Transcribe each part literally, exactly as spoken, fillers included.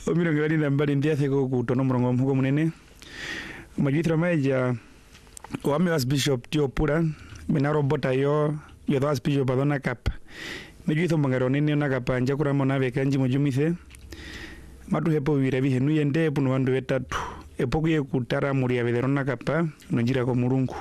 Omiro ngani na mbali ndia theko kutono mrongo mhuko munene. Majuithra maja wame was bishop tio pura minaro bota yo yo das bishop adona kap. Majuitho mangaro nene na kapa anja kura mona vekanji mojumithe. Matu hepo vire vihe nuyende puno wandu wetatu. Epoku ye kutara muri ya vederona kapa nonjira ko murungu.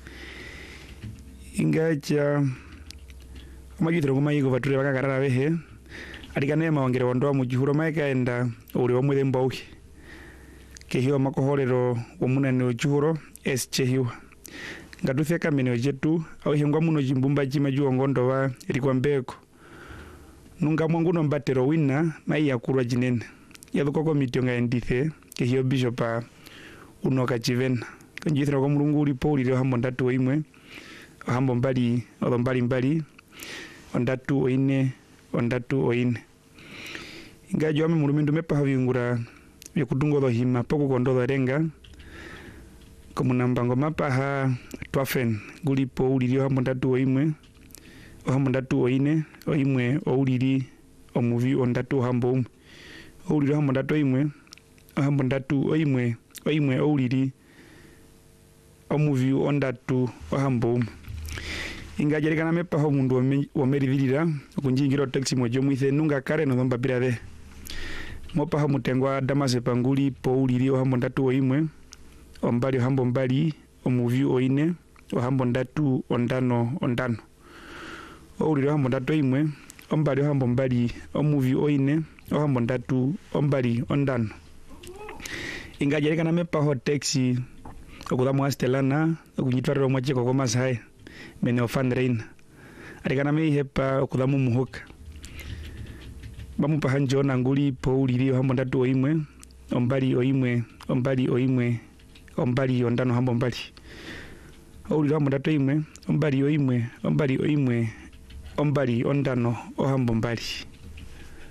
Ingacha majuithra kuma yigo vature waka karara vehe. Arikane mawangire wandoa mujihuro maika enda uri wamwithe mbauhi. Kehiwa makohorero wamunane ujuhuro es chehiwa. Ngatufia kamene ojetu au hengwa muno jimbumba jima juwa ngondo wa erikwa mbeko. Nunga mwanguno mbatero wina mai ya kurwa jinene. Yadhuko komiti nga endithe kehiwa bishopa unoka chivena. Kanjithra kwa murungu ulipo ulile hambo ndatu oimwe. Hambo mbali, odho mbali mbali. Ondatu oine. Ondatu oine. Inga juwame murumindu mepa haviungura vikutungo dho hima poku kondo dho renga. Komunambango mapa ha tuafen gulipo uliri ohambo ndatu oimwe. Ohambo ndatu oine. Oimwe ouliri omuvi ondatu ohambo ume. Ouliri ohambo ndatu oimwe. Ohambo ndatu oimwe. Oimwe ouliri omuvi ondatu ohambo ume. Inga jarikana mepa ho mundu wameridhirira kunjingiro taxi mojo mwithe nunga kare no dhomba pira de mopa ha mutengwa damase panguli po uliri ohambo ndatu oimwe ombali ohambo mbali omuvi oine ohambo ndatu ondano ondano uliri ohambo ndatu oimwe ombali ohambo mbali omuvi oine ohambo ndatu ombali ondano. Inga jarikana mepa ho taxi okudhamu astelana okunyitwarira omwacheko komasai mene ofandreina. Arikana mei hepa okudhamu muhoka. Bamu pahanjo na nguli po uliri ohambo ndatu oimwe. Ombali oimwe. Ombali oimwe. Ombali ondano hambo mbali. Uliri ohambo ndatu oimwe. Ombali oimwe. Ombali oimwe. Ombali ondano ohambo mbali.